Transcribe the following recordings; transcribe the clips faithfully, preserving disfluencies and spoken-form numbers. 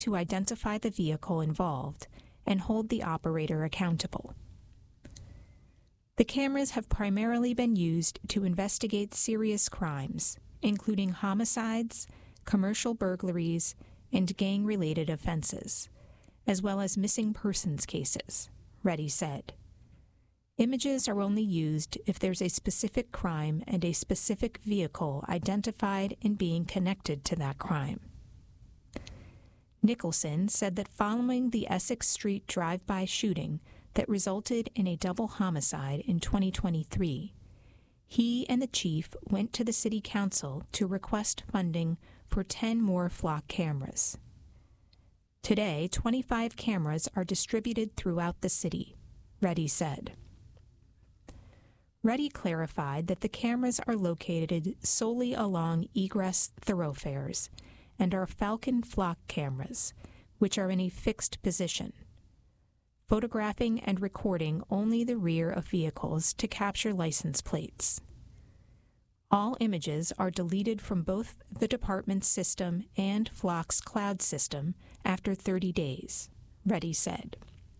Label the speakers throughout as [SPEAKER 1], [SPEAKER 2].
[SPEAKER 1] to identify the vehicle involved and hold the operator accountable. The cameras have primarily been used to investigate serious crimes, including homicides, commercial burglaries, and gang-related offenses, as well as missing persons cases, Reddy said. Images are only used if there's a specific crime and a specific vehicle identified and being connected to that crime. Nicholson said that following the Essex Street drive-by shooting that resulted in a double homicide in twenty twenty-three, he and the chief went to the city council to request funding for ten more flock cameras. Today, twenty-five cameras are distributed throughout the city, Reddy said. Reddy clarified that the cameras are located solely along egress thoroughfares and are Falcon flock cameras, which are in a fixed position, photographing and recording only the rear of vehicles to capture license plates. All images are deleted from both the department's system and Flock's cloud system after thirty days, Reddy said.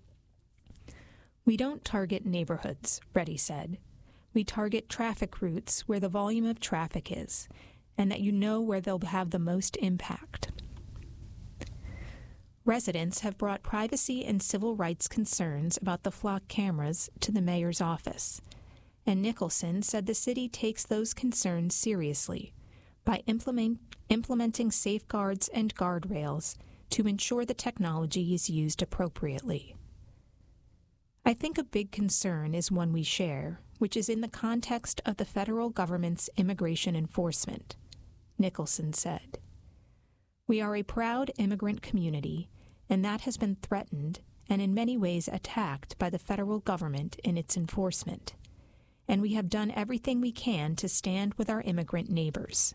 [SPEAKER 1] We don't target neighborhoods, Reddy said. We target traffic routes where the volume of traffic is, and that you know where they'll have the most impact. Residents have brought privacy and civil rights concerns about the flock cameras to the mayor's office, and Nicholson said the city takes those concerns seriously by implement, implementing safeguards and guardrails to ensure the technology is used appropriately. I think a big concern is one we share, which is in the context of the federal government's immigration enforcement, Nicholson said. We are a proud immigrant community, and that has been threatened and in many ways attacked by the federal government in its enforcement, and we have done everything we can to stand with our immigrant neighbors.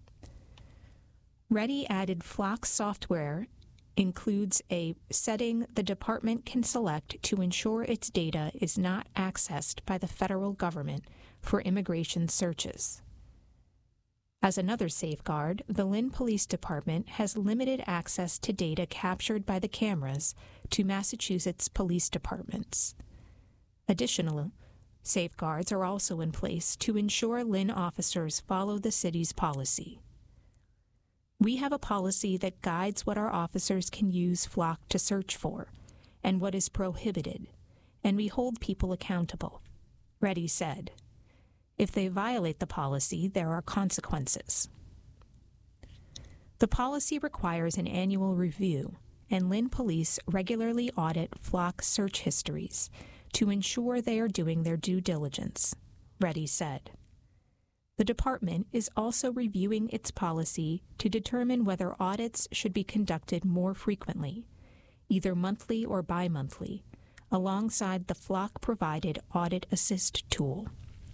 [SPEAKER 1] Reddy added Flock software includes a setting the department can select to ensure its data is not accessed by the federal government for immigration searches. As another safeguard, the Lynn Police Department has limited access to data captured by the cameras to Massachusetts police departments. Additional safeguards are also in place to ensure Lynn officers follow the city's policy. We have a policy that guides what our officers can use Flock to search for and what is prohibited, and we hold people accountable, Reddy said. If they violate the policy, there are consequences. The policy requires an annual review, and Lynn Police regularly audit Flock search histories to ensure they are doing their due diligence, Reddy said. The department is also reviewing its policy to determine whether audits should be conducted more frequently, either monthly or bi-monthly, alongside the Flock-provided Audit Assist tool.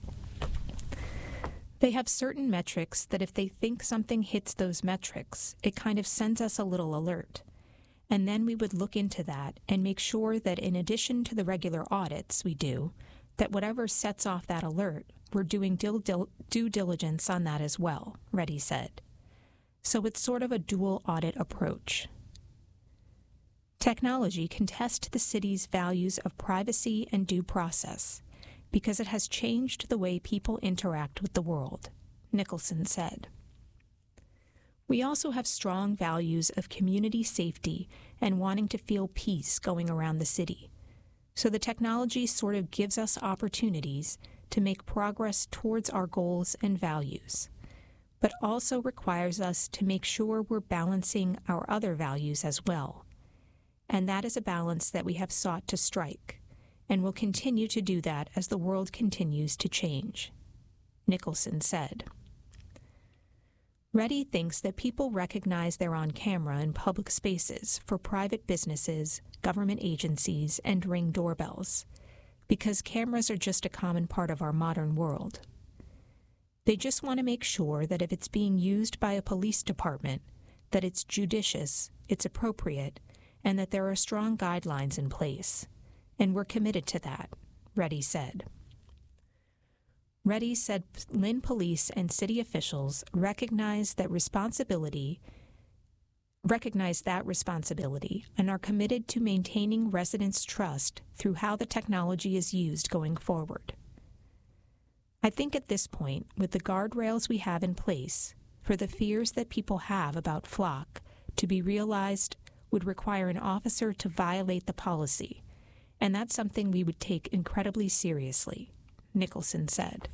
[SPEAKER 1] They have certain metrics that if they think something hits those metrics, it kind of sends us a little alert. And then we would look into that and make sure that in addition to the regular audits we do, that whatever sets off that alert, we're doing dil- dil- due diligence on that as well, Reddy said. So it's sort of a dual audit approach. Technology can test the city's values of privacy and due process because it has changed the way people interact with the world, Nicholson said. We also have strong values of community safety and wanting to feel peace going around the city. So the technology sort of gives us opportunities to make progress towards our goals and values, but also requires us to make sure we're balancing our other values as well. And that is a balance that we have sought to strike, and will continue to do that as the world continues to change, Nicholson said. Reddy thinks that people recognize they're on camera in public spaces for private businesses, government agencies, and Ring doorbells, because cameras are just a common part of our modern world. They just want to make sure that if it's being used by a police department, that it's judicious, it's appropriate, and that there are strong guidelines in place. And we're committed to that, Reddy said. Reddy said Lynn Police and city officials recognize that responsibility recognize that responsibility and are committed to maintaining residents' trust through how the technology is used going forward. I think at this point, with the guardrails we have in place, for the fears that people have about Flock to be realized would require an officer to violate the policy, and that's something we would take incredibly seriously, Nicholson said.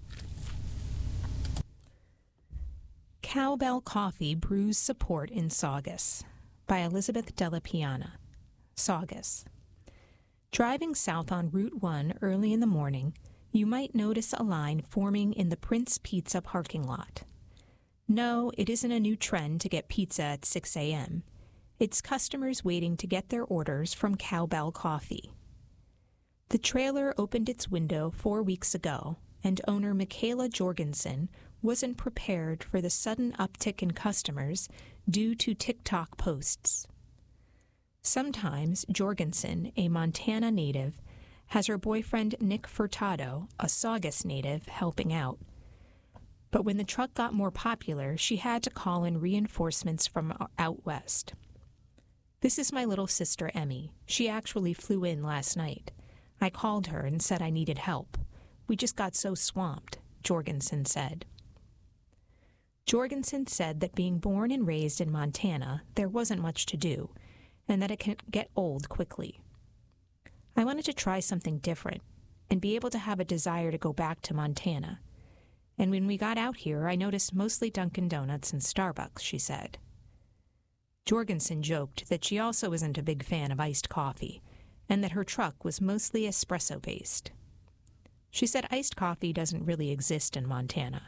[SPEAKER 1] Cowbell Coffee brews support in Saugus by Elizabeth Della Piana. Saugus. Driving south on Route one early in the morning, you might notice a line forming in the Prince Pizza parking lot. No, it isn't a new trend to get pizza at six a.m. It's customers waiting to get their orders from Cowbell Coffee. The trailer opened its window four weeks ago, and owner Michaela Jorgensen wasn't prepared for the sudden uptick in customers due to TikTok posts. Sometimes Jorgensen, a Montana native, has her boyfriend Nick Furtado, a Saugus native, helping out. But when the truck got more popular, she had to call in reinforcements from out west. This is my little sister, Emmy. She actually flew in last night. I called her and said I needed help. We just got so swamped, Jorgensen said. Jorgensen said that being born and raised in Montana, there wasn't much to do, and that it can get old quickly. I wanted to try something different and be able to have a desire to go back to Montana. And when we got out here, I noticed mostly Dunkin' Donuts and Starbucks, she said. Jorgensen joked that she also isn't a big fan of iced coffee, and that her truck was mostly espresso-based. She said iced coffee doesn't really exist in Montana.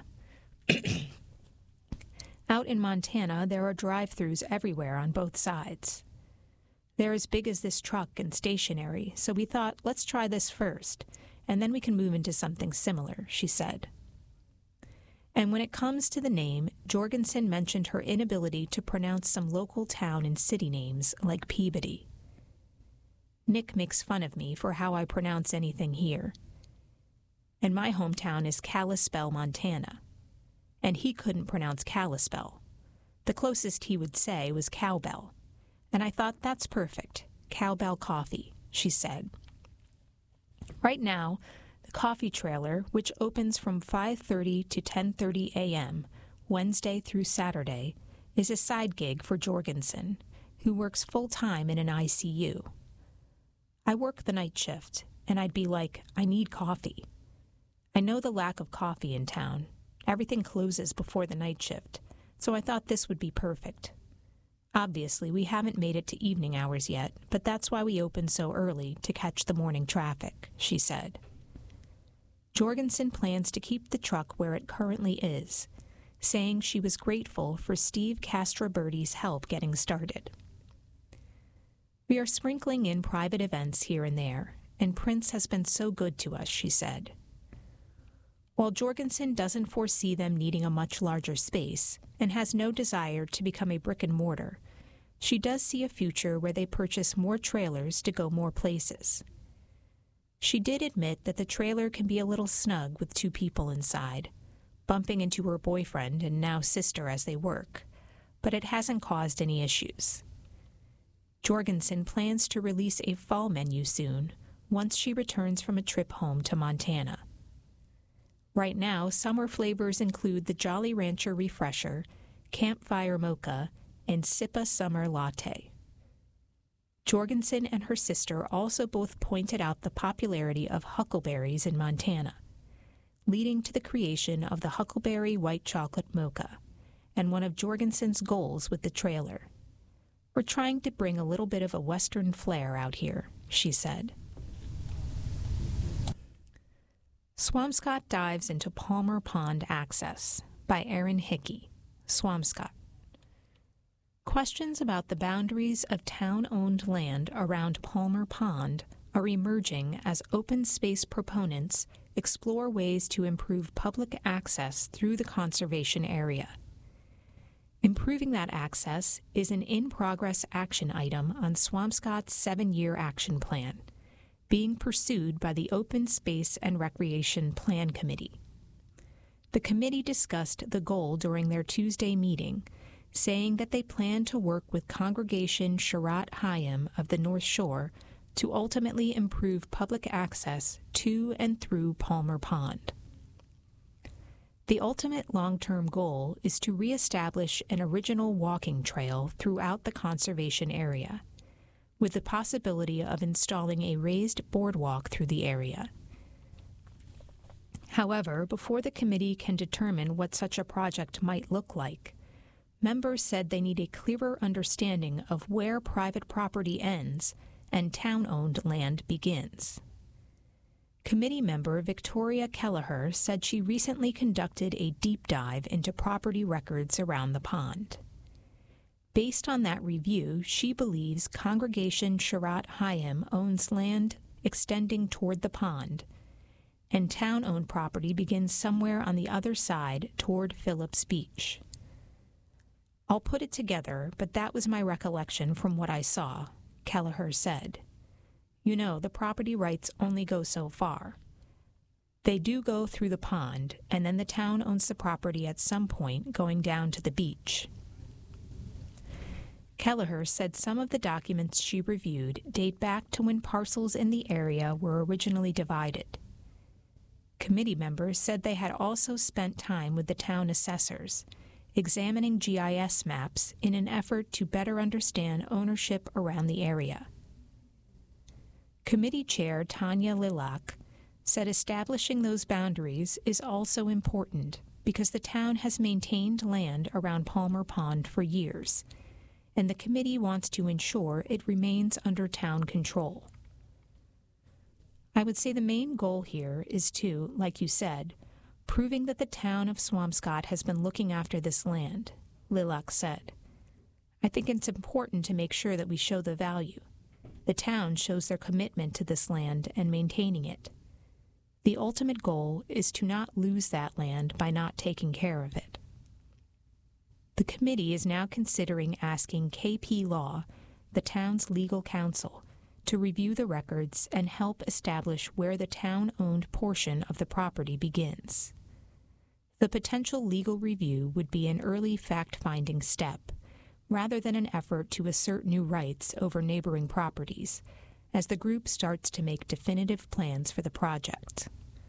[SPEAKER 1] Out in Montana, there are drive-thrus everywhere on both sides. They're as big as this truck and stationary, so we thought, let's try this first, and then we can move into something similar, she said. And when it comes to the name, Jorgensen mentioned her inability to pronounce some local town and city names like Peabody. Nick makes fun of me for how I pronounce anything here. And my hometown is Kalispell, Montana. And he couldn't pronounce Kalispell. The closest he would say was cowbell. And I thought, that's perfect. Cowbell Coffee, she said. Right now, the coffee trailer, which opens from five thirty to ten thirty a.m., Wednesday through Saturday, is a side gig for Jorgensen, who works full-time in an I C U. I work the night shift, and I'd be like, I need coffee. I know the lack of coffee in town. Everything closes before the night shift, so I thought this would be perfect. Obviously, we haven't made it to evening hours yet, but that's why we opened so early, to catch the morning traffic, she said. Jorgensen plans to keep the truck where it currently is, saying she was grateful for Steve Castroberti's help getting started. We are sprinkling in private events here and there, and Prince has been so good to us, she said. While Jorgensen doesn't foresee them needing a much larger space and has no desire to become a brick and mortar, she does see a future where they purchase more trailers to go more places. She did admit that the trailer can be a little snug with two people inside, bumping into her boyfriend and now sister as they work, but it hasn't caused any issues. Jorgensen plans to release a fall menu soon, once she returns from a trip home to Montana. Right now, summer flavors include the Jolly Rancher Refresher, Campfire Mocha, and Sippa Summer Latte. Jorgensen and her sister also both pointed out the popularity of huckleberries in Montana, leading to the creation of the Huckleberry White Chocolate Mocha, and one of Jorgensen's goals with the trailer. We're trying to bring a little bit of a Western flair out here, she said. Swampscott dives into Palmer Pond access by Aaron Hickey, Swampscott. Questions about the boundaries of town-owned land around Palmer Pond are emerging as open space proponents explore ways to improve public access through the conservation area. Improving that access is an in-progress action item on Swampscott's seven-year action plan, being pursued by the Open Space and Recreation Plan Committee. The committee discussed the goal during their Tuesday meeting, saying that they plan to work with Congregation Sharat Hayim of the North Shore to ultimately improve public access to and through Palmer Pond. The ultimate long-term goal is to reestablish an original walking trail throughout the conservation area, with the possibility of installing a raised boardwalk through the area. However, before the committee can determine what such a project might look like, members said they need a clearer understanding of where private property ends and town-owned land begins. Committee member Victoria Kelleher said she recently conducted a deep dive into property records around the pond. Based on that review, she believes Congregation Sharat Hayim owns land extending toward the pond, and town-owned property begins somewhere on the other side toward Phillips Beach. I'll put it together, but that was my recollection from what I saw, Kelleher said. You know, the property rights only go so far. They do go through the pond, and then the town owns the property at some point going down to the beach. Kelleher said some of the documents she reviewed date back to when parcels in the area were originally divided. Committee members said they had also spent time with the town assessors, examining G I S maps in an effort to better understand ownership around the area. Committee Chair Tanya Lilac said establishing those boundaries is also important because the town has maintained land around Palmer Pond for years, and the committee wants to ensure it remains under town control. I would say the main goal here is to, like you said, proving that the town of Swampscott has been looking after this land, Lilac said. I think it's important to make sure that we show the value. The town shows their commitment to this land and maintaining it. The ultimate goal is to not lose that land by not taking care of it. The committee is now considering asking K P Law, the town's legal counsel, to review the records and help establish where the town-owned portion of the property begins. The potential legal review would be an early fact-finding step, rather than an effort to assert new rights over neighboring properties, as the group starts to make definitive plans for the project.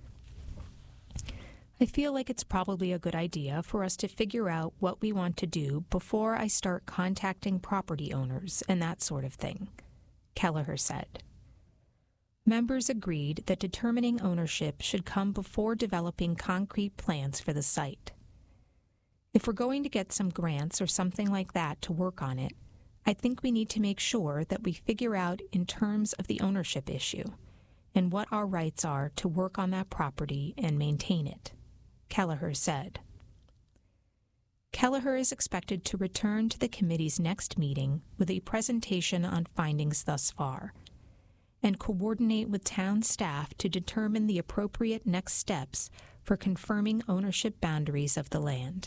[SPEAKER 1] I feel like it's probably a good idea for us to figure out what we want to do before I start contacting property owners and that sort of thing, Kelleher said. Members agreed that determining ownership should come before developing concrete plans for the site. If we're going to get some grants or something like that to work on it, I think we need to make sure that we figure out in terms of the ownership issue and what our rights are to work on that property and maintain it, Kelleher said. Kelleher is expected to return to the committee's next meeting with a presentation on findings thus far and coordinate with town staff to determine the appropriate next steps for confirming ownership boundaries of the land.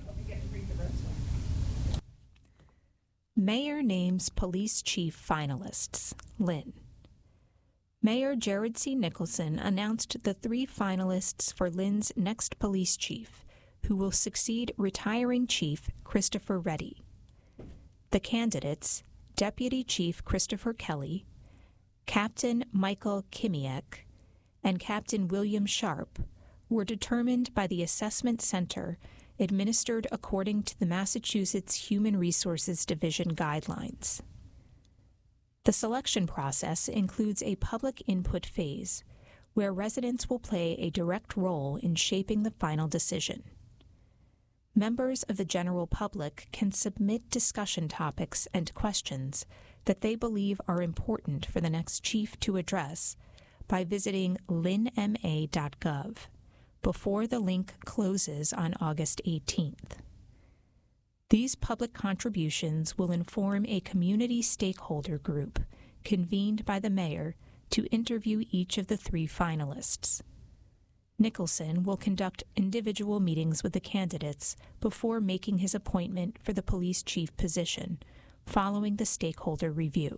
[SPEAKER 1] Mayor names police chief finalists, Lynn. Mayor Jared C. Nicholson announced the three finalists for Lynn's next police chief, who will succeed retiring Chief Christopher Reddy. The candidates, Deputy Chief Christopher Kelly, Captain Michael Kimiek, and Captain William Sharp, were determined by the Assessment Center administered according to the Massachusetts Human Resources Division guidelines. The selection process includes a public input phase, where residents will play a direct role in shaping the final decision. Members of the general public can submit discussion topics and questions that they believe are important for the next chief to address by visiting lynn m a dot gov. before the link closes on August eighteenth. These public contributions will inform a community stakeholder group convened by the mayor to interview each of the three finalists. Nicholson will conduct individual meetings with the candidates before making his appointment for the police chief position, following the stakeholder review.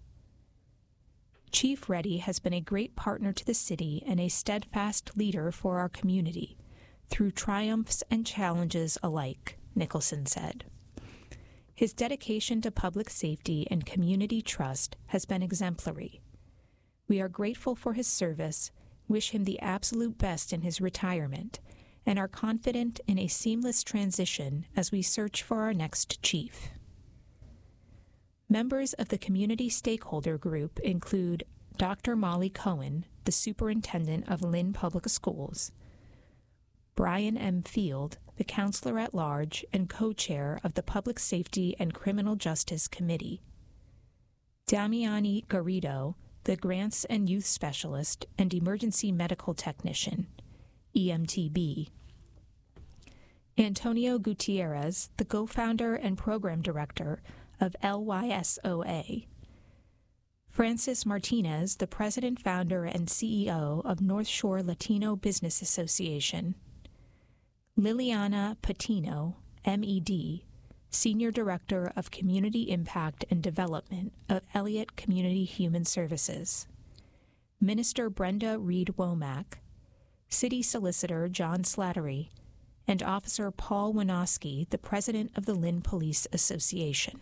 [SPEAKER 1] Chief Reddy has been a great partner to the city and a steadfast leader for our community, through triumphs and challenges alike, Nicholson said. His dedication to public safety and community trust has been exemplary. We are grateful for his service, wish him the absolute best in his retirement, and are confident in a seamless transition as we search for our next chief. Members of the community stakeholder group include Doctor Molly Cohen, the superintendent of Lynn Public Schools, Brian M. Field, the counselor at large and co-chair of the Public Safety and Criminal Justice Committee, Damiani Garrido, the grants and youth specialist and emergency medical technician, E M T B, Antonio Gutierrez, the co-founder and program director of L Y S O A, Francis Martinez, the president, founder, and C E O of North Shore Latino Business Association, Liliana Patino, M E D, Senior Director of Community Impact and Development of Elliott Community Human Services, Minister Brenda Reed Womack, City Solicitor John Slattery, and Officer Paul Winoski, the President of the Lynn Police Association.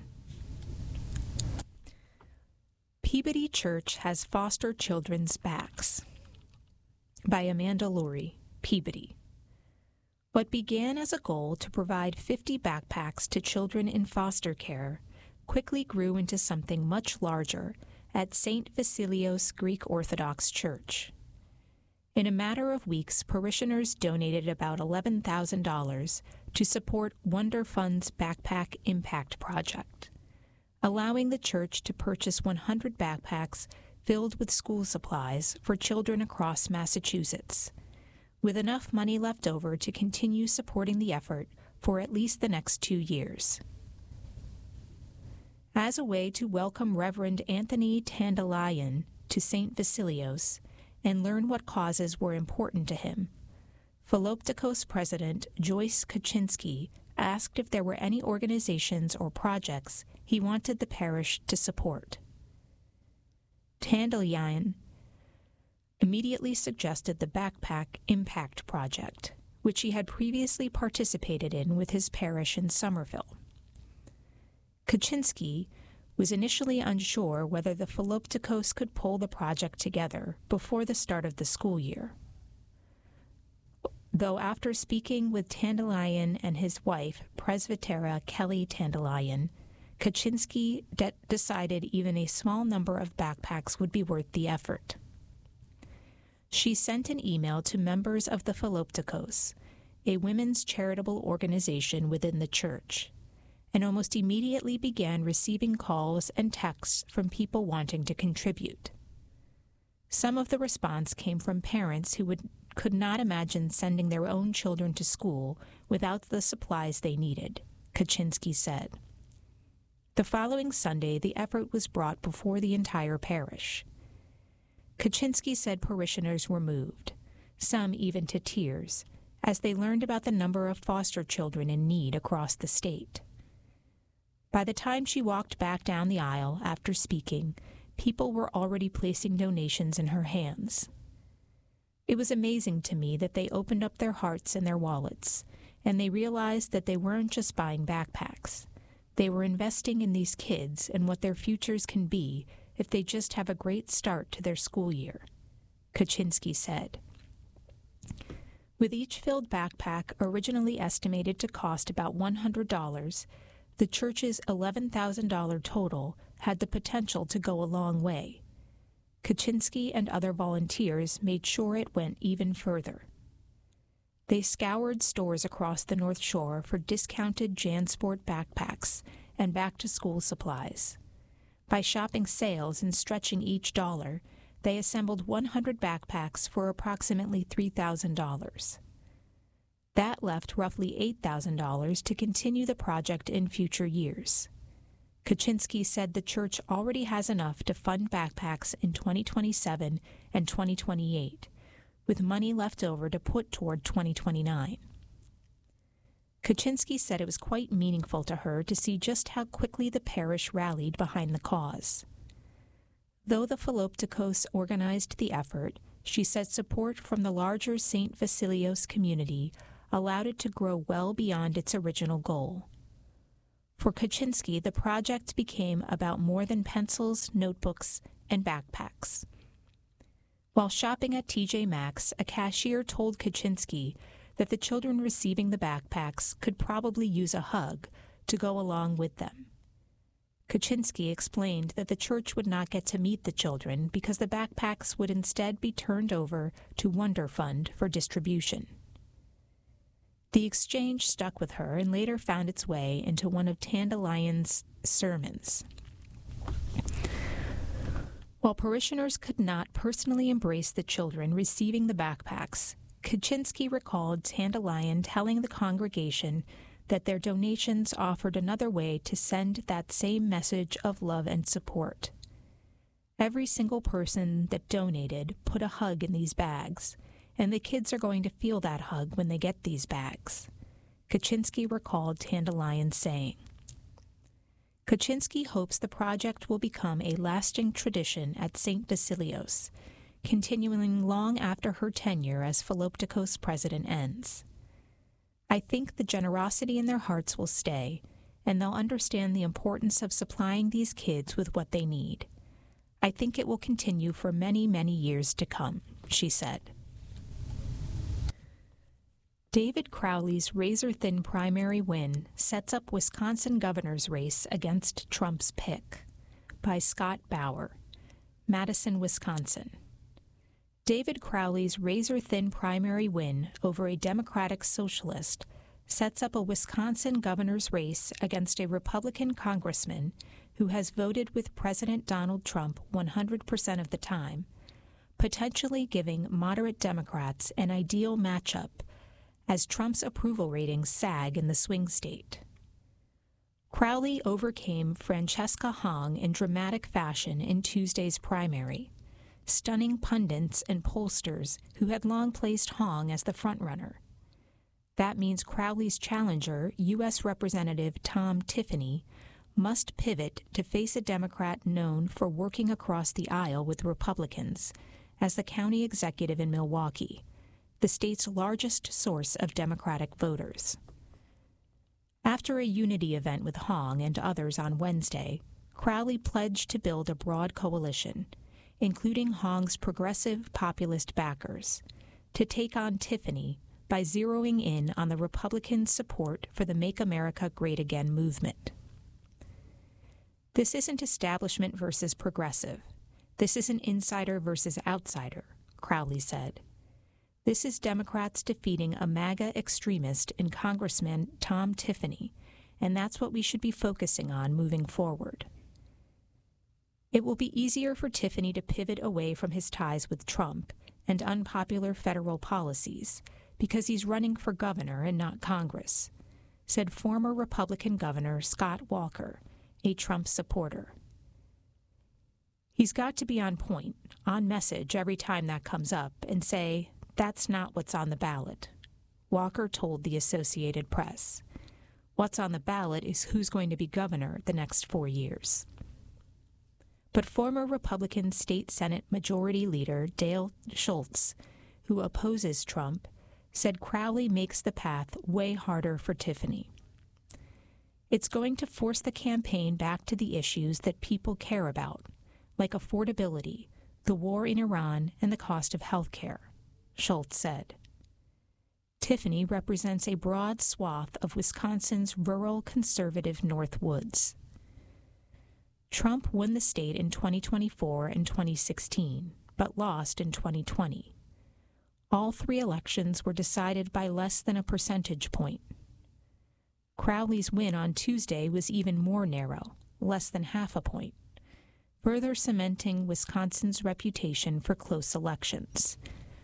[SPEAKER 1] Peabody Church has foster children's backs. By Amanda Lurie, Peabody. What began as a goal to provide fifty backpacks to children in foster care quickly grew into something much larger at Saint Vasilios Greek Orthodox Church. In a matter of weeks, parishioners donated about eleven thousand dollars to support Wonder Fund's Backpack Impact Project, allowing the church to purchase one hundred backpacks filled with school supplies for children across Massachusetts, with enough money left over to continue supporting the effort for at least the next two years. As a way to welcome Reverend Anthony Tandalayan to Saint Vasilios and learn what causes were important to him, Philoptikos President Joyce Kaczynski asked if there were any organizations or projects he wanted the parish to support. Tandalayan immediately suggested the Backpack Impact Project, which he had previously participated in with his parish in Somerville. Kaczynski was initially unsure whether the Philoptikos could pull the project together before the start of the school year. Though after speaking with Tandalayan and his wife, Presbytera Kelly Tandalayan, Kaczynski de- decided even a small number of backpacks would be worth the effort. She sent an email to members of the Philoptikos, a women's charitable organization within the church, and almost immediately began receiving calls and texts from people wanting to contribute. Some of the response came from parents who would, could not imagine sending their own children to school without the supplies they needed, Kaczynski said. The following Sunday, the effort was brought before the entire parish. Kaczynski said parishioners were moved, some even to tears, as they learned about the number of foster children in need across the state. By the time she walked back down the aisle after speaking, people were already placing donations in her hands. It was amazing to me that they opened up their hearts and their wallets, and they realized that they weren't just buying backpacks. They were investing in these kids and what their futures can be if they just have a great start to their school year, Kaczynski said. With each filled backpack originally estimated to cost about one hundred dollars, the church's eleven thousand dollars total had the potential to go a long way. Kaczynski and other volunteers made sure it went even further. They scoured stores across the North Shore for discounted JanSport backpacks and back-to-school supplies. By shopping sales and stretching each dollar, they assembled one hundred backpacks for approximately three thousand dollars. That left roughly eight thousand dollars to continue the project in future years. Kaczynski said the church already has enough to fund backpacks in twenty twenty-seven and twenty twenty-eight, with money left over to put toward twenty twenty-nine. Kaczynski said it was quite meaningful to her to see just how quickly the parish rallied behind the cause. Though the Philoptikos organized the effort, she said support from the larger Saint Vasilios community allowed it to grow well beyond its original goal. For Kaczynski, the project became about more than pencils, notebooks, and backpacks. While shopping at T J Maxx, a cashier told Kaczynski that the children receiving the backpacks could probably use a hug to go along with them. Kaczynski explained that the church would not get to meet the children because the backpacks would instead be turned over to Wonder Fund for distribution. The exchange stuck with her and later found its way into one of Tandelion's sermons. While parishioners could not personally embrace the children receiving the backpacks, Kaczynski recalled Tandelion telling the congregation that their donations offered another way to send that same message of love and support. Every single person that donated put a hug in these bags, and the kids are going to feel that hug when they get these bags, Kaczynski recalled Tandelion saying. Kaczynski hopes the project will become a lasting tradition at Saint Basilios, continuing long after her tenure as Philoptochos president ends. I think the generosity in their hearts will stay, and they'll understand the importance of supplying these kids with what they need. I think it will continue for many, many years to come, she said. David Crowley's razor-thin primary win sets up Wisconsin governor's race against Trump's pick, by Scott Bauer, Madison, Wisconsin. David Crowley's razor-thin primary win over a Democratic socialist sets up a Wisconsin governor's race against a Republican congressman who has voted with President Donald Trump one hundred percent of the time, potentially giving moderate Democrats an ideal matchup as Trump's approval ratings sag in the swing state. Crowley overcame Francesca Hong in dramatic fashion in Tuesday's primary, stunning pundits and pollsters who had long placed Hong as the frontrunner. That means Crowley's challenger, U S Representative Tom Tiffany, must pivot to face a Democrat known for working across the aisle with Republicans as the county executive in Milwaukee, the state's largest source of Democratic voters. After a unity event with Hong and others on Wednesday, Crowley pledged to build a broad coalition, including Hong's progressive populist backers, to take on Tiffany by zeroing in on the Republicans' support for the Make America Great Again movement. This isn't establishment versus progressive. This isn't insider versus outsider, Crowley said. This is Democrats defeating a MAGA extremist in Congressman Tom Tiffany, and that's what we should be focusing on moving forward. It will be easier for Tiffany to pivot away from his ties with Trump and unpopular federal policies because he's running for governor and not Congress, said former Republican Governor Scott Walker, a Trump supporter. He's got to be on point, on message every time that comes up, and say, that's not what's on the ballot, Walker told the Associated Press. What's on the ballot is who's going to be governor the next four years. But former Republican State Senate Majority Leader Dale Schultz, who opposes Trump, said Crowley makes the path way harder for Tiffany. It's going to force the campaign back to the issues that people care about, like affordability, the war in Iran, and the cost of health care, Schultz said. Tiffany represents a broad swath of Wisconsin's rural conservative North Woods. Trump won the state in twenty twenty-four and twenty sixteen, but lost in twenty twenty. All three elections were decided by less than a percentage point. Crowley's win on Tuesday was even more narrow, less than half a point, further cementing Wisconsin's reputation for close elections.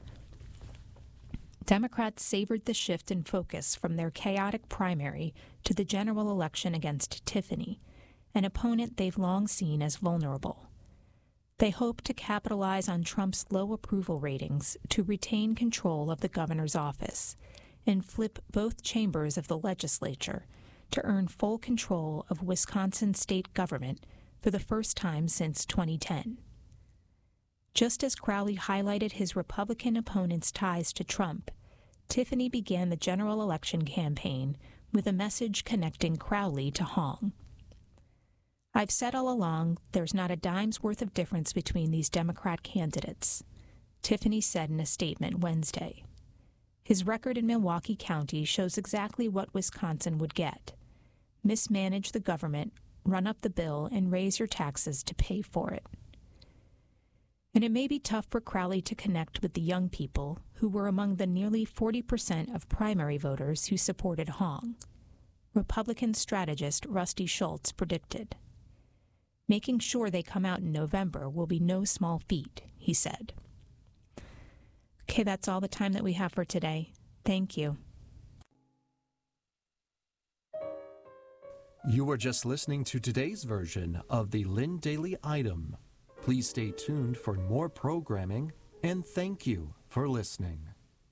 [SPEAKER 1] Democrats savored the shift in focus from their chaotic primary to the general election against Tiffany, an opponent they've long seen as vulnerable. They hope to capitalize on Trump's low approval ratings to retain control of the governor's office and flip both chambers of the legislature to earn full control of Wisconsin state government for the first time since twenty ten. Just as Crowley highlighted his Republican opponent's ties to Trump, Tiffany began the general election campaign with a message connecting Crowley to Hong. I've said all along there's not a dime's worth of difference between these Democrat candidates, Tiffany said in a statement Wednesday. His record in Milwaukee County shows exactly what Wisconsin would get. Mismanage the government, run up the bill, and raise your taxes to pay for it. And it may be tough for Crowley to connect with the young people who were among the nearly forty percent of primary voters who supported Hong, Republican strategist Rusty Schultz predicted. Making sure they come out in November will be no small feat, he said. Okay, that's all the time that we have for today. Thank you.
[SPEAKER 2] You were just listening to today's version of the Lynn Daily Item. Please stay tuned for more programming, and thank you for listening.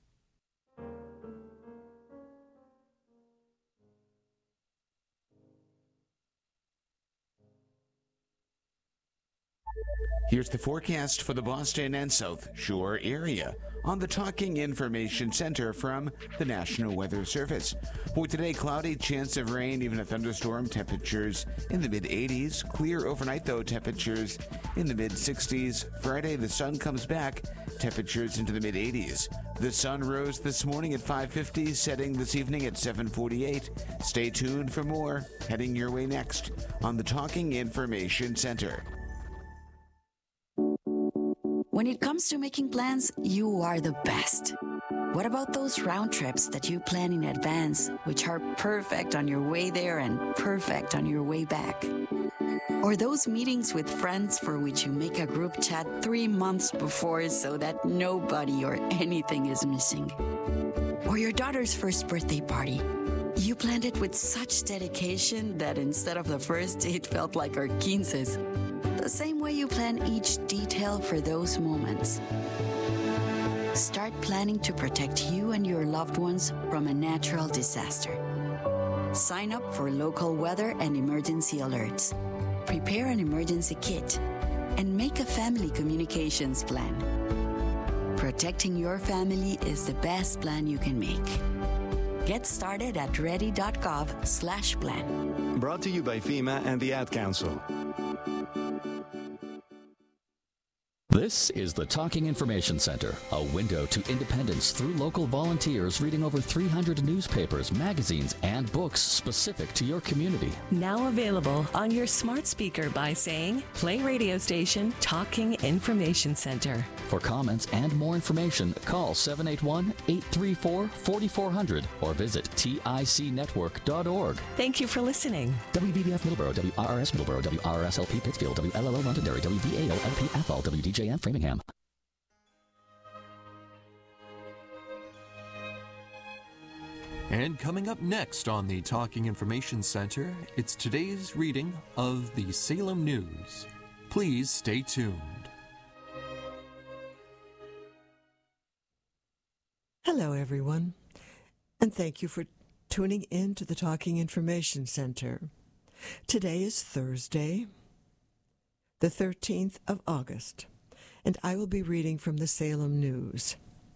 [SPEAKER 3] Here's the forecast for the Boston and South Shore area on the Talking Information Center from the National Weather Service. For today, cloudy, chance of rain, even a thunderstorm, temperatures in the mid-eighties. Clear overnight, though, temperatures in the mid-sixties. Friday, the sun comes back, temperatures into the mid-eighties. The sun rose this morning at five fifty, setting this evening at seven forty-eight. Stay tuned for more, heading your way next on the Talking Information Center.
[SPEAKER 4] When it comes to making plans, you are the best. What about those round trips that you plan in advance, which are perfect on your way there and perfect on your way back? Or those meetings with friends for which you make a group chat three months before so that nobody or anything is missing? Or your daughter's first birthday party. You planned it with such dedication that instead of the first, it felt like our quinces. The same way you plan each detail for those moments. Start planning to protect you and your loved ones from a natural disaster. Sign up for local weather and emergency alerts. Prepare an emergency kit and make a family communications plan. Protecting your family is the best plan you can make. Get started at ready.gov slash plan.
[SPEAKER 5] Brought to you by FEMA and the Ad Council.
[SPEAKER 6] This is the Talking Information Center, a window to independence through local volunteers reading over three hundred newspapers, magazines, and books specific to your community.
[SPEAKER 7] Now available on your smart speaker by saying, play radio station Talking Information Center.
[SPEAKER 6] For comments and more information, call seven eight one, eight three four, four four zero zero or visit tic network dot org.
[SPEAKER 7] Thank you for listening.
[SPEAKER 6] W B B F Middleborough, W R R S Middleborough, W R R S L P Pittsfield, W L L O Londonderry, W V A O L P Athol, W D J M Framingham.
[SPEAKER 2] And coming up next on the Talking Information Center, it's today's reading of the Salem News. Please stay tuned.
[SPEAKER 8] Hello, everyone, and thank you for tuning in to the Talking Information Center. Today is Thursday, the thirteenth of August, and I will be reading from the Salem News.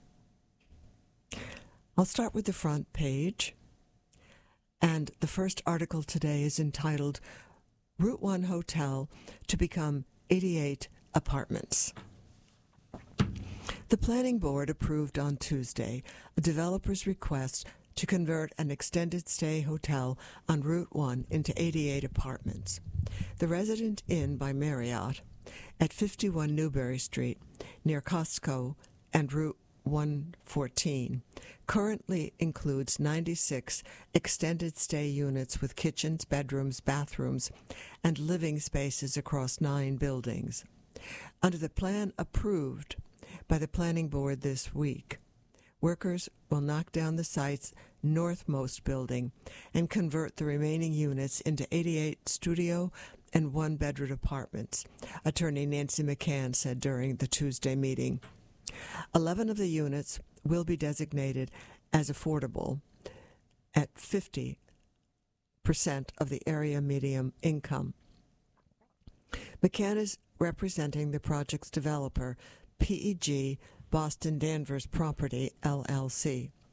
[SPEAKER 8] I'll start with the front page, and the first article today is entitled, Route one Hotel to Become eighty-eight Apartments. The Planning Board approved on Tuesday a developer's request to convert an extended stay hotel on Route one into eighty-eight apartments. The Resident Inn by Marriott at fifty-one Newberry Street near Costco and Route one fourteen currently includes ninety-six extended stay units with kitchens, bedrooms, bathrooms, and living spaces across nine buildings. Under the plan approved by the Planning Board this week, workers will knock down the site's northmost building and convert the remaining units into eighty-eight studio and one-bedroom apartments, Attorney Nancy McCann said during the Tuesday meeting. Eleven of the units will be designated as affordable at fifty percent of the area median income. McCann is representing the project's developer, P E G Boston Danvers Property, L L C.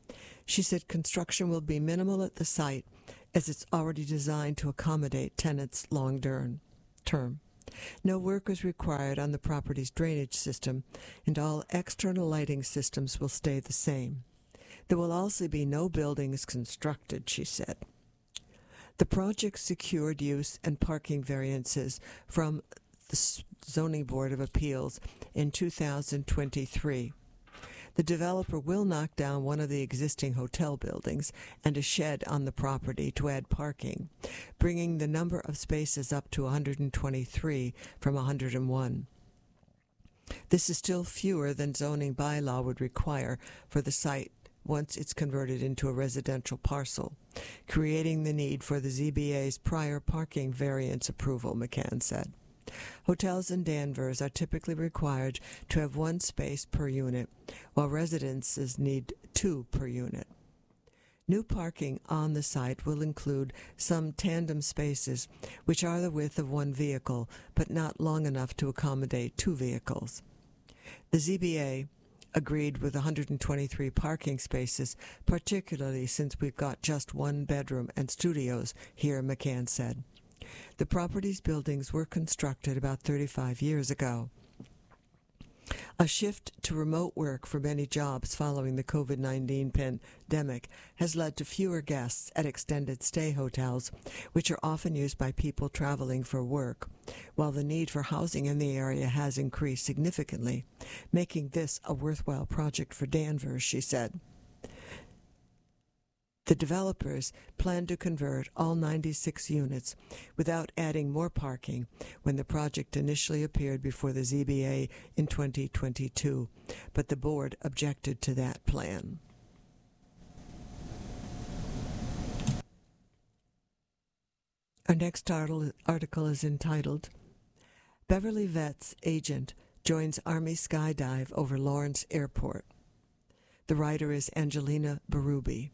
[SPEAKER 8] She said construction will be minimal at the site as it's already designed to accommodate tenants long-term. No work is required on the property's drainage system, and all external lighting systems will stay the same. There will also be no buildings constructed, she said. The project secured use and parking variances from the Zoning Board of Appeals in two thousand twenty-three. The developer will knock down one of the existing hotel buildings and a shed on the property to add parking, bringing the number of spaces up to one hundred twenty-three from one hundred one. This is still fewer than zoning bylaw would require for the site once it's converted into a residential parcel, creating the need for the Z B A's prior parking variance approval, McCann said. Hotels in Danvers are typically required to have one space per unit, while residences need two per unit. New parking on the site will include some tandem spaces, which are the width of one vehicle, but not long enough to accommodate two vehicles. The Z B A agreed with one hundred twenty-three parking spaces, particularly since we've got just one bedroom and studios here, McCann said. The property's buildings were constructed about thirty-five years ago. A shift to remote work for many jobs following the COVID nineteen pandemic has led to fewer guests at extended stay hotels, which are often used by people traveling for work, while the need for housing in the area has increased significantly, making this a worthwhile project for Danvers, she said. The developers plan to convert all ninety-six units without adding more parking when the project initially appeared before the Z B A in twenty twenty-two, but the board objected to that plan. Our next article is entitled, Beverly Vet's Agent Joins Army Skydive Over Lawrence Airport. The writer is Angelina Berube.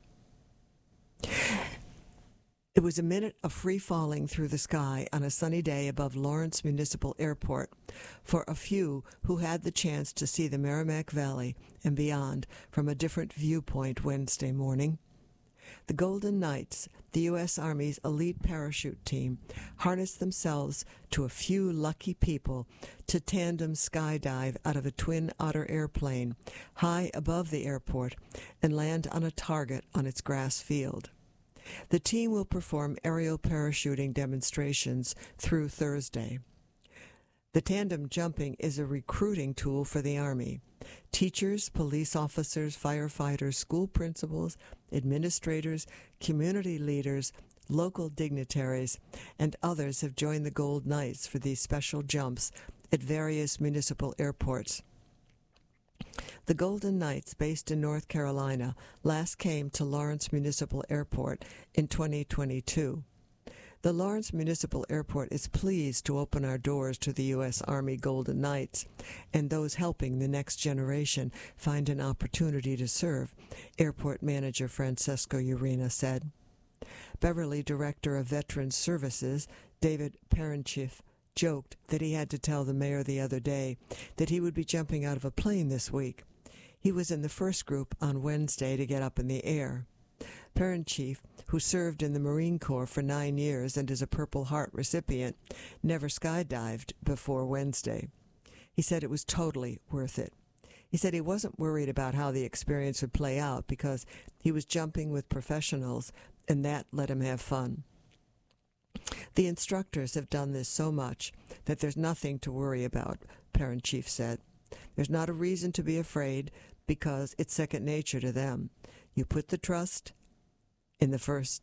[SPEAKER 8] It was a minute of free falling through the sky on a sunny day above Lawrence Municipal Airport for a few who had the chance to see the Merrimack Valley and beyond from a different viewpoint Wednesday morning. The Golden Knights, the U S Army's elite parachute team, harnessed themselves to a few lucky people to tandem skydive out of a Twin Otter airplane high above the airport and land on a target on its grass field. The team will perform aerial parachuting demonstrations through Thursday. The tandem jumping is a recruiting tool for the Army. Teachers, police officers, firefighters, school principals, administrators, community leaders, local dignitaries, and others have joined the Gold Knights for these special jumps at various municipal airports. The Golden Knights, based in North Carolina, last came to Lawrence Municipal Airport in twenty twenty-two. The Lawrence Municipal Airport is pleased to open our doors to the U S Army Golden Knights and those helping the next generation find an opportunity to serve, Airport Manager Francesco Urena said. Beverly Director of Veterans Services, David Parenchiff, joked that he had to tell the mayor the other day that he would be jumping out of a plane this week. He was in the first group on Wednesday to get up in the air. Parenchiff, who served in the Marine Corps for nine years and is a Purple Heart recipient, never skydived before Wednesday. He said it was totally worth it. He said he wasn't worried about how the experience would play out because he was jumping with professionals and that let him have fun. The instructors have done this so much that there's nothing to worry about, Parenchiff said. There's not a reason to be afraid because it's second nature to them. You put the trust in the first,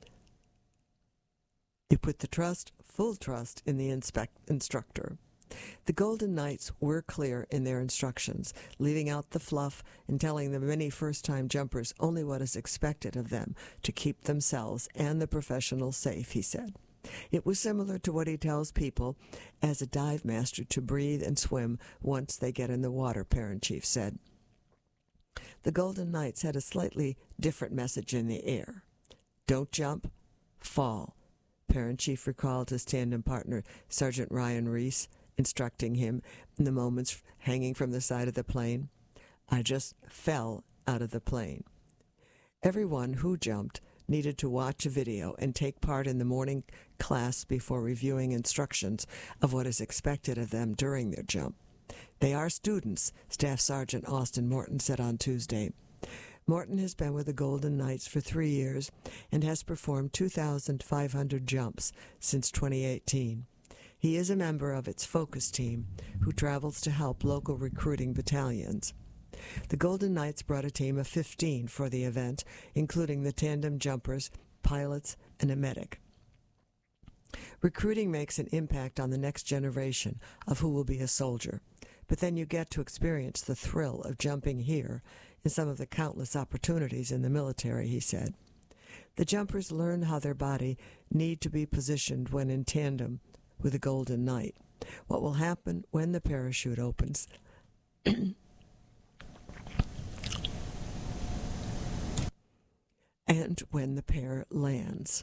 [SPEAKER 8] you put the trust, full trust, in the inspect, instructor. The Golden Knights were clear in their instructions, leaving out the fluff and telling the many first-time jumpers only what is expected of them to keep themselves and the professionals safe, he said. It was similar to what he tells people as a dive master to breathe and swim once they get in the water, Parenchiff said. The Golden Knights had a slightly different message in the air. Don't jump, fall, Parenchiff recalled his tandem partner, Sergeant Ryan Reese, instructing him in the moments hanging from the side of the plane. I just fell out of the plane. Everyone who jumped needed to watch a video and take part in the morning class before reviewing instructions of what is expected of them during their jump. They are students, Staff Sergeant Austin Morton said on Tuesday. Morton has been with the Golden Knights for three years and has performed two thousand five hundred jumps since twenty eighteen. He is a member of its focus team, who travels to help local recruiting battalions. The Golden Knights brought a team of fifteen for the event, including the tandem jumpers, pilots, and a medic. Recruiting makes an impact on the next generation of who will be a soldier, but then you get to experience the thrill of jumping here in some of the countless opportunities in the military, he said. The jumpers learn how their body need to be positioned when in tandem with a Golden Knight, what will happen when the parachute opens, and when the pair lands.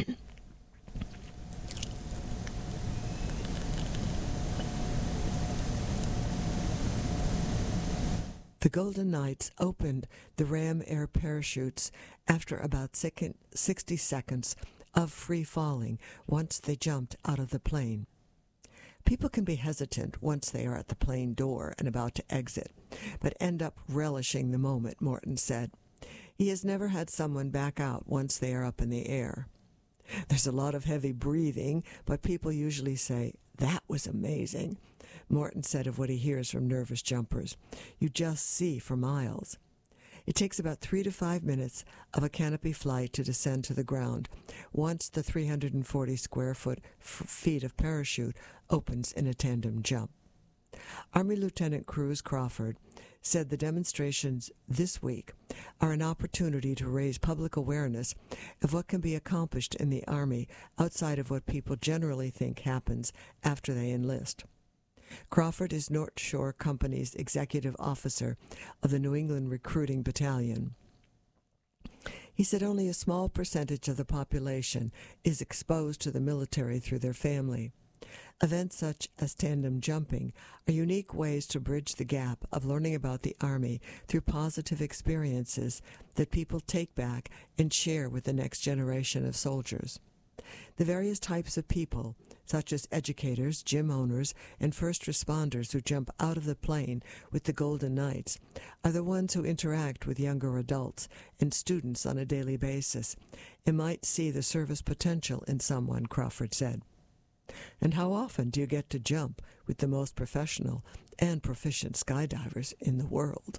[SPEAKER 8] The Golden Knights opened the Ram Air parachutes after about sixty seconds of free falling once they jumped out of the plane. People can be hesitant once they are at the plane door and about to exit, but end up relishing the moment, Morton said. He has never had someone back out once they are up in the air. There's a lot of heavy breathing, but people usually say, "That was amazing," Morton said of what he hears from nervous jumpers. You just see for miles. It takes about three to five minutes of a canopy flight to descend to the ground once the three hundred forty square foot f- feet of parachute opens in a tandem jump. Army Lieutenant Cruz Crawford said the demonstrations this week are an opportunity to raise public awareness of what can be accomplished in the Army outside of what people generally think happens after they enlist. Crawford is North Shore Company's executive officer of the New England Recruiting Battalion. He said only a small percentage of the population is exposed to the military through their family. Events such as tandem jumping are unique ways to bridge the gap of learning about the Army through positive experiences that people take back and share with the next generation of soldiers. The various types of people, such as educators, gym owners, and first responders who jump out of the plane with the Golden Knights, are the ones who interact with younger adults and students on a daily basis and might see the service potential in someone, Crawford said. And how often do you get to jump with the most professional and proficient skydivers in the world?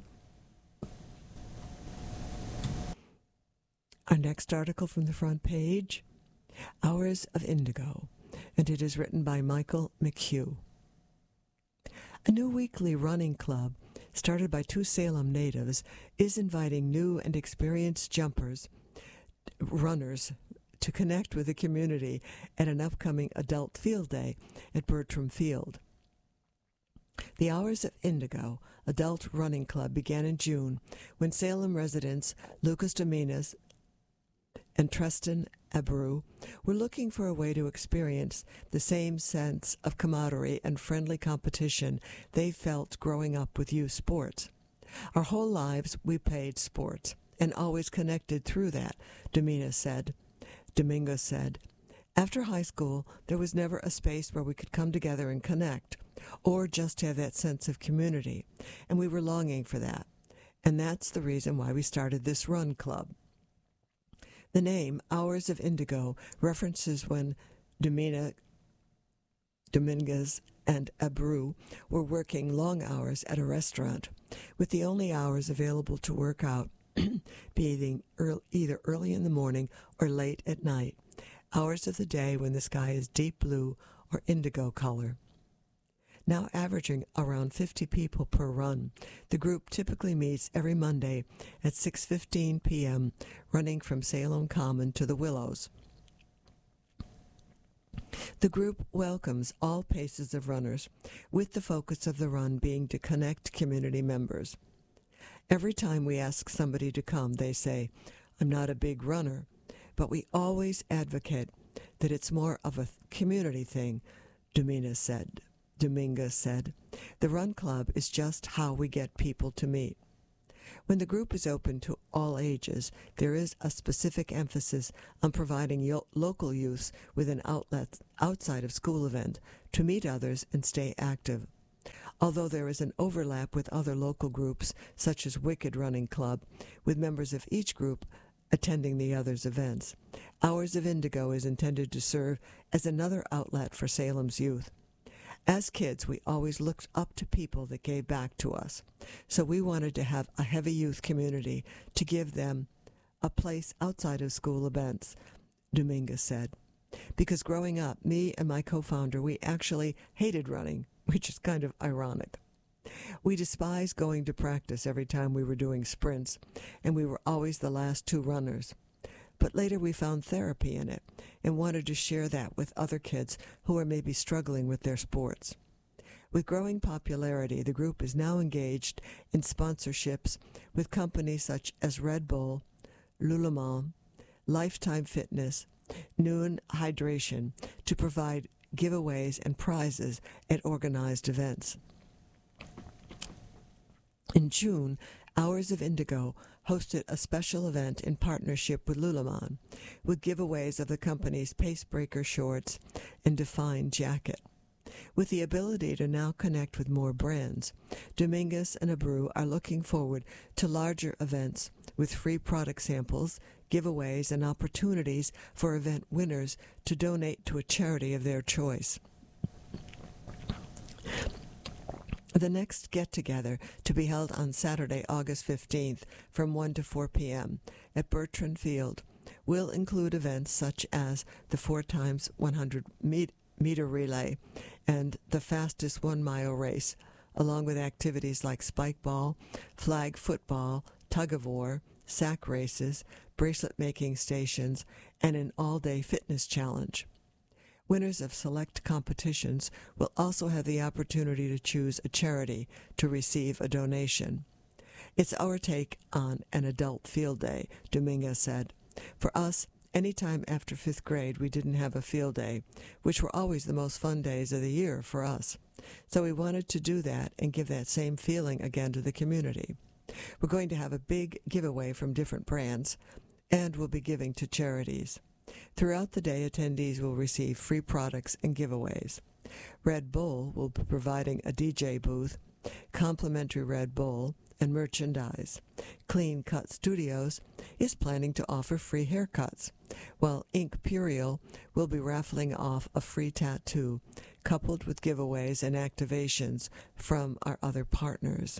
[SPEAKER 8] Our next article from the front page, Hours of Indigo, and it is written by Michael McHugh. A new weekly running club started by two Salem natives is inviting new and experienced jumpers, runners, to connect with the community at an upcoming adult field day at Bertram Field. The Hours of Indigo Adult Running Club began in June when Salem residents Lucas Dominguez and Tristan Abreu were looking for a way to experience the same sense of camaraderie and friendly competition they felt growing up with youth sports. Our whole lives we played sports and always connected through that, Dominguez said. Dominguez said, after high school, there was never a space where we could come together and connect, or just have that sense of community, and we were longing for that. And that's the reason why we started this run club. The name, Hours of Indigo, references when Dominguez and Abreu were working long hours at a restaurant, with the only hours available to work out being either early in the morning or late at night, hours of the day when the sky is deep blue or indigo color. Now averaging around fifty people per run, the group typically meets every Monday at six fifteen p.m., running from Salem Common to the Willows. The group welcomes all paces of runners, with the focus of the run being to connect community members. Every time we ask somebody to come, they say, I'm not a big runner, but we always advocate that it's more of a community thing, Dominguez said. Dominguez said, the Run Club is just how we get people to meet. When the group is open to all ages, there is a specific emphasis on providing yo- local youth with an outlet outside of school event to meet others and stay active. Although there is an overlap with other local groups, such as Wicked Running Club, with members of each group attending the other's events, Hours of Indigo is intended to serve as another outlet for Salem's youth. As kids, we always looked up to people that gave back to us, so we wanted to have a heavy youth community to give them a place outside of school events, Dominguez said. Because growing up, me and my co-founder, we actually hated running, which is kind of ironic. We despised going to practice every time we were doing sprints, and we were always the last two runners. But later we found therapy in it and wanted to share that with other kids who are maybe struggling with their sports. With growing popularity, the group is now engaged in sponsorships with companies such as Red Bull, Lululemon, Lifetime Fitness, Noon Hydration to provide giveaways and prizes at organized events. In June, Hours of Indigo hosted a special event in partnership with Lululemon, with giveaways of the company's Pacebreaker shorts and Define jacket. With the ability to now connect with more brands, Dominguez and Abreu are looking forward to larger events with free product samples, giveaways, and opportunities for event winners to donate to a charity of their choice. The next get-together, to be held on Saturday, August fifteenth, from one to four p.m. at Bertrand Field, will include events such as the four times one hundred meter relay and the fastest one-mile race, along with activities like spike ball, flag football, tug-of-war, sack races, bracelet-making stations, and an all-day fitness challenge. Winners of select competitions will also have the opportunity to choose a charity to receive a donation. It's our take on an adult field day, Dominguez said. For us, any time after fifth grade, we didn't have a field day, which were always the most fun days of the year for us. So we wanted to do that and give that same feeling again to the community. We're going to have a big giveaway from different brands, and we'll be giving to charities. Throughout the day, attendees will receive free products and giveaways. Red Bull will be providing a D J booth, complimentary Red Bull, and merchandise. Clean Cut Studios is planning to offer free haircuts, while Ink Purial will be raffling off a free tattoo, coupled with giveaways and activations from our other partners.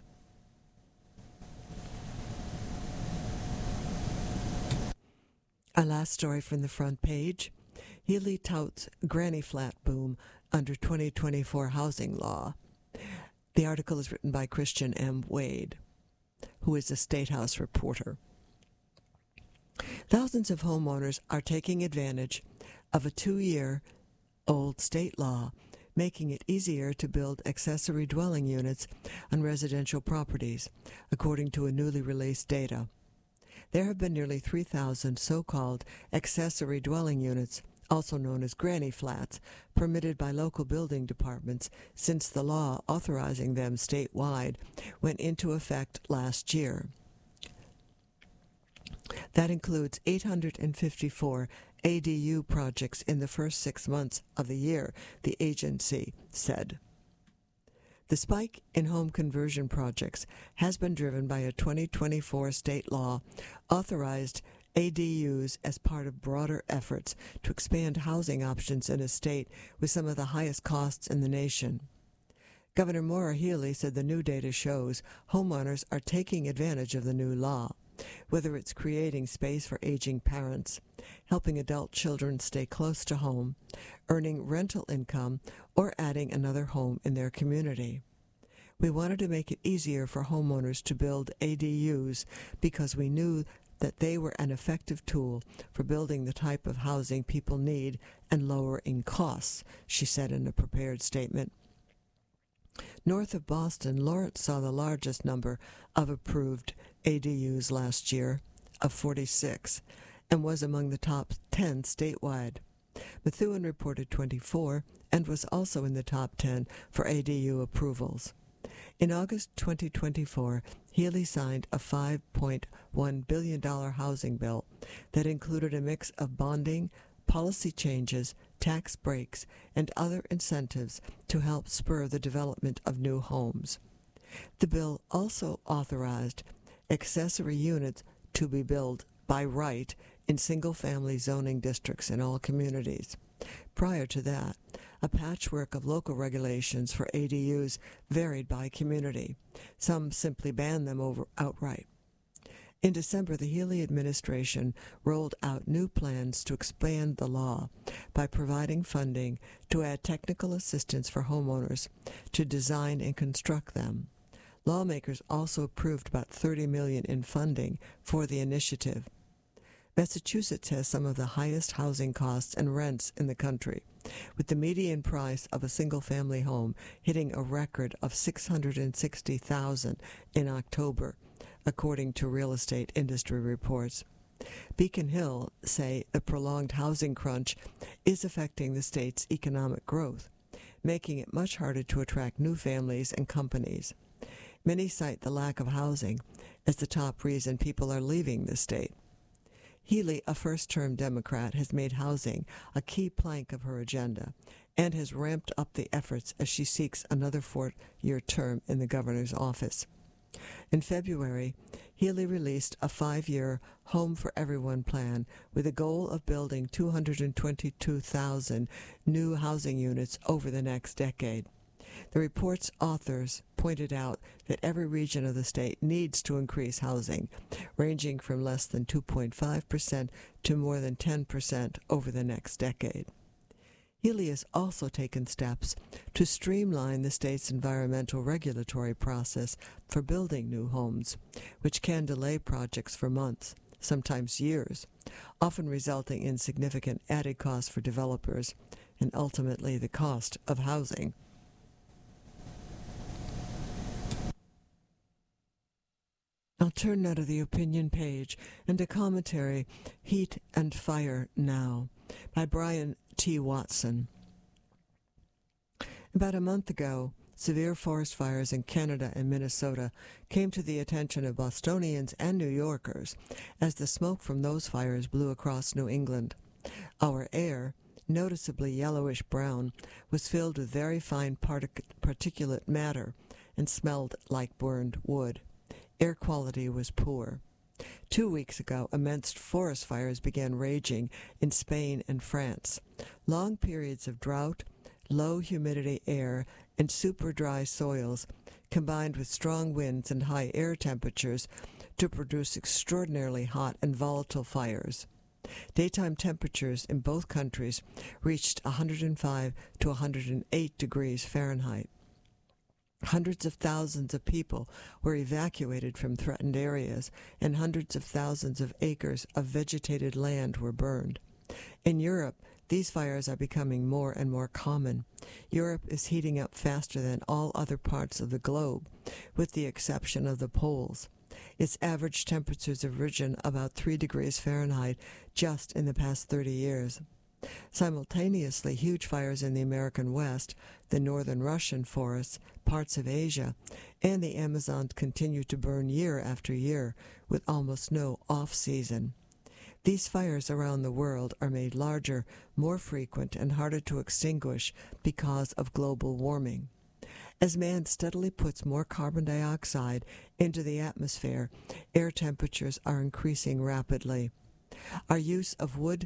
[SPEAKER 8] Our last story from the front page, Healy touts granny flat boom under twenty twenty-four housing law. The article is written by Christian M. Wade, who is a State House reporter. Thousands of homeowners are taking advantage of a two-year-old state law, making it easier to build accessory dwelling units on residential properties, according to a newly released data. There have been nearly three thousand so-called accessory dwelling units, also known as granny flats, permitted by local building departments since the law authorizing them statewide went into effect last year. That includes eight hundred fifty-four A D U projects in the first six months of the year, the agency said. The spike in home conversion projects has been driven by a twenty twenty-four state law authorized A D Us as part of broader efforts to expand housing options in a state with some of the highest costs in the nation. Governor Maura Healey said the new data shows homeowners are taking advantage of the new law, whether it's creating space for aging parents, helping adult children stay close to home, earning rental income, or adding another home in their community. We wanted to make it easier for homeowners to build A D Us because we knew that they were an effective tool for building the type of housing people need and lowering costs, she said in a prepared statement. North of Boston, Lawrence saw the largest number of approved A D Us last year, of forty-six, and was among the top ten statewide. Methuen reported twenty-four and was also in the top ten for A D U approvals. In August twenty twenty-four, Healey signed a five point one billion dollars housing bill that included a mix of bonding, policy changes, tax breaks, and other incentives to help spur the development of new homes. The bill also authorized accessory units to be built by right in single-family zoning districts in all communities. Prior to that, a patchwork of local regulations for A D Us varied by community. Some simply banned them over outright. In December, the Healey administration rolled out new plans to expand the law by providing funding to add technical assistance for homeowners to design and construct them. Lawmakers also approved about thirty million dollars in funding for the initiative. Massachusetts has some of the highest housing costs and rents in the country, with the median price of a single-family home hitting a record of six hundred sixty thousand dollars in October, according to real estate industry reports. Beacon Hill say the prolonged housing crunch is affecting the state's economic growth, making it much harder to attract new families and companies. Many cite the lack of housing as the top reason people are leaving the state. Healey, a first-term Democrat, has made housing a key plank of her agenda and has ramped up the efforts as she seeks another four-year term in the governor's office. In February, Healey released a five-year Home for Everyone plan with a goal of building two hundred twenty-two thousand new housing units over the next decade. The report's authors pointed out that every region of the state needs to increase housing, ranging from less than two point five percent to more than ten percent over the next decade. Healey has also taken steps to streamline the state's environmental regulatory process for building new homes, which can delay projects for months, sometimes years, often resulting in significant added costs for developers and ultimately the cost of housing. I'll turn now to the opinion page and a commentary, Heat and Fire Now, by Brian T. Watson. About a month ago, severe forest fires in Canada and Minnesota came to the attention of Bostonians and New Yorkers as the smoke from those fires blew across New England. Our air, noticeably yellowish-brown, was filled with very fine partic- particulate matter and smelled like burned wood. Air quality was poor. Two weeks ago, immense forest fires began raging in Spain and France. Long periods of drought, low humidity air, and super dry soils combined with strong winds and high air temperatures to produce extraordinarily hot and volatile fires. Daytime temperatures in both countries reached one hundred five to one hundred eight degrees Fahrenheit. Hundreds of thousands of people were evacuated from threatened areas, and hundreds of thousands of acres of vegetated land were burned. In Europe, these fires are becoming more and more common. Europe is heating up faster than all other parts of the globe, with the exception of the poles. Its average temperatures have risen about three degrees Fahrenheit just in the past thirty years. Simultaneously, huge fires in the American West, the northern Russian forests, parts of Asia, and the Amazon continue to burn year after year with almost no off-season. These fires around the world are made larger, more frequent, and harder to extinguish because of global warming. As man steadily puts more carbon dioxide into the atmosphere, air temperatures are increasing rapidly. Our use of wood,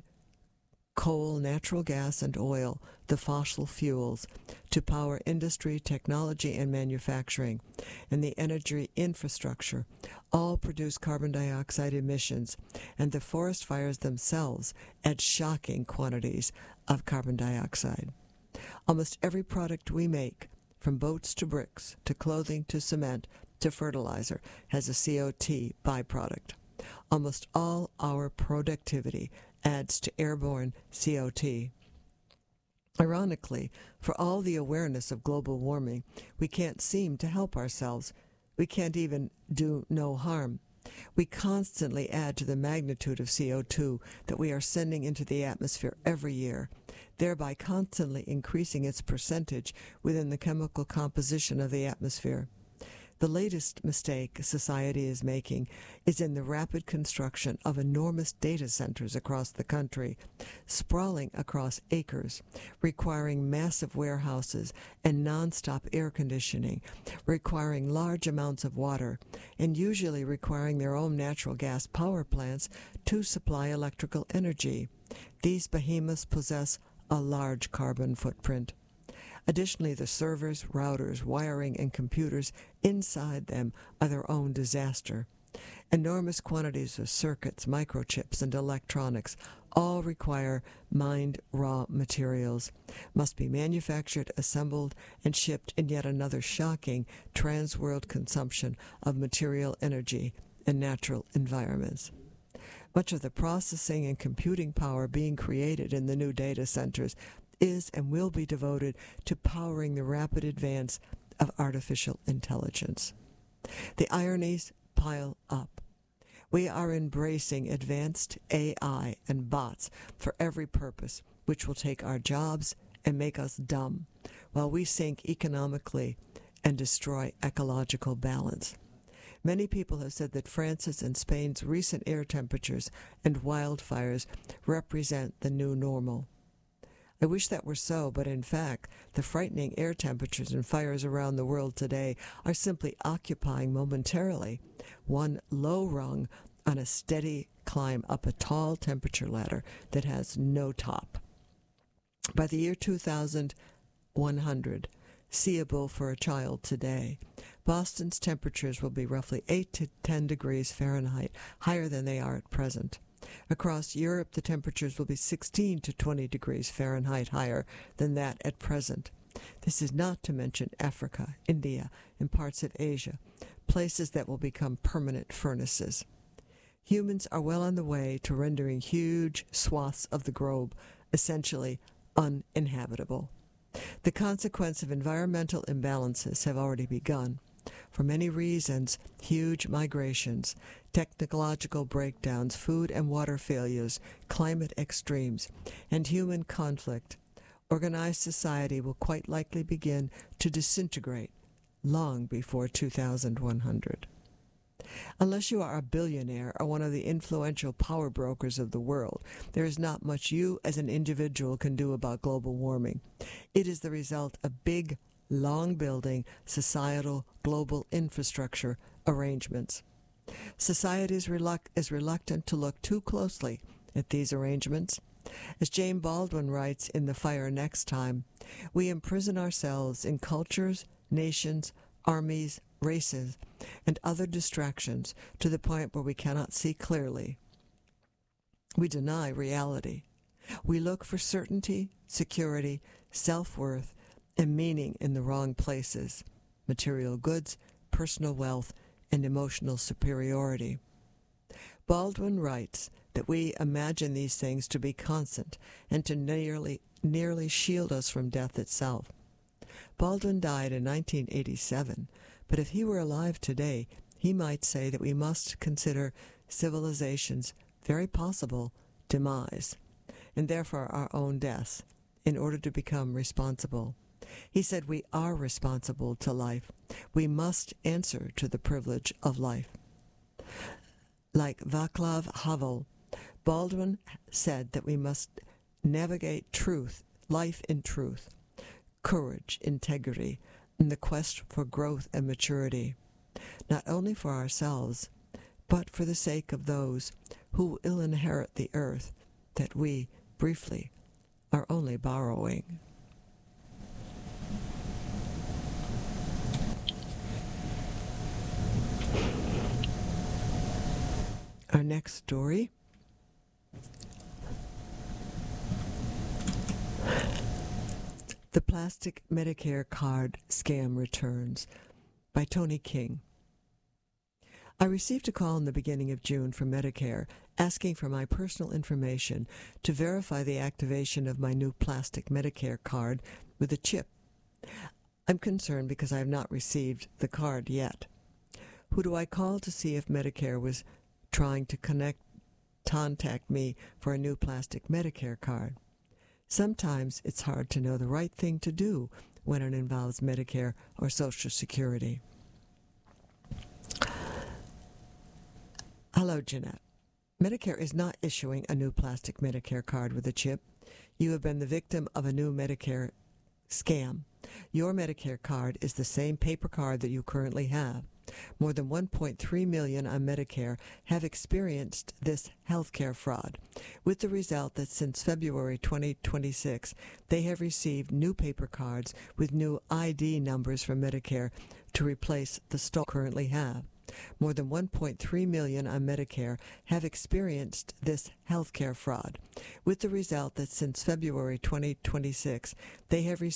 [SPEAKER 8] coal, natural gas, and oil, the fossil fuels, to power industry, technology, and manufacturing, and the energy infrastructure, all produce carbon dioxide emissions, and the forest fires themselves add shocking quantities of carbon dioxide. Almost every product we make, from boats to bricks, to clothing to cement to fertilizer, has a C O two byproduct. Almost all our productivity adds to airborne C O two. Ironically, for all the awareness of global warming, we can't seem to help ourselves. We can't even do no harm. We constantly add to the magnitude of C O two that we are sending into the atmosphere every year, thereby constantly increasing its percentage within the chemical composition of the atmosphere. The latest mistake society is making is in the rapid construction of enormous data centers across the country, sprawling across acres, requiring massive warehouses and nonstop air conditioning, requiring large amounts of water, and usually requiring their own natural gas power plants to supply electrical energy. These behemoths possess a large carbon footprint. Additionally, the servers, routers, wiring, and computers inside them are their own disaster. Enormous quantities of circuits, microchips, and electronics all require mined raw materials, must be manufactured, assembled, and shipped in yet another shocking trans-world consumption of material energy and natural environments. Much of the processing and computing power being created in the new data centers is and will be devoted to powering the rapid advance of artificial intelligence. The ironies pile up. We are embracing advanced A I and bots for every purpose, which will take our jobs and make us dumb, while we sink economically and destroy ecological balance. Many people have said that France's and Spain's recent air temperatures and wildfires represent the new normal. I wish that were so, but in fact, the frightening air temperatures and fires around the world today are simply occupying momentarily one low rung on a steady climb up a tall temperature ladder that has no top. By the year two thousand one hundred, seeable for a child today, Boston's temperatures will be roughly eight to ten degrees Fahrenheit higher than they are at present. Across Europe, the temperatures will be sixteen to twenty degrees Fahrenheit higher than that at present. This is not to mention Africa, India, and parts of Asia, places that will become permanent furnaces. Humans are well on the way to rendering huge swaths of the globe essentially uninhabitable. The consequence of environmental imbalances have already begun. For many reasons, huge migrations, technological breakdowns, food and water failures, climate extremes, and human conflict, organized society will quite likely begin to disintegrate long before two thousand one hundred. Unless you are a billionaire or one of the influential power brokers of the world, there is not much you as an individual can do about global warming. It is the result of big, long-building societal global infrastructure arrangements. Society is, reluct- is reluctant to look too closely at these arrangements. As James Baldwin writes in The Fire Next Time, we imprison ourselves in cultures, nations, armies, races, and other distractions to the point where we cannot see clearly. We deny reality. We look for certainty, security, self-worth, and meaning in the wrong places: material goods, personal wealth, and emotional superiority. Baldwin writes that we imagine these things to be constant and to nearly, nearly shield us from death itself. Baldwin died in nineteen eighty-seven, but if he were alive today, he might say that we must consider civilization's very possible demise, and therefore our own deaths, in order to become responsible. He said we are responsible to life. We must answer to the privilege of life. Like Václav Havel, Baldwin said that we must navigate truth, life in truth, courage, integrity, and the quest for growth and maturity, not only for ourselves, but for the sake of those who will inherit the earth that we, briefly, are only borrowing. Our next story. The Plastic Medicare Card Scam Returns by Tony King. I received a call in the beginning of June from Medicare asking for my personal information to verify the activation of my new plastic Medicare card with a chip. I'm concerned because I have not received the card yet. Who do I call to see if Medicare was trying to connect, contact me for a new plastic Medicare card? Sometimes it's hard to know the right thing to do when it involves Medicare or Social Security. Hello, Jeanette. Medicare is not issuing a new plastic Medicare card with a chip. You have been the victim of a new Medicare scam. Your Medicare card is the same paper card that you currently have. More than one point three million on Medicare have experienced this healthcare fraud, with the result that since February twenty twenty-six, they have received new paper cards with new I D numbers from Medicare to replace the stock you currently have. More than one point three million on Medicare have experienced this healthcare fraud, with the result that since February twenty twenty-six, they have received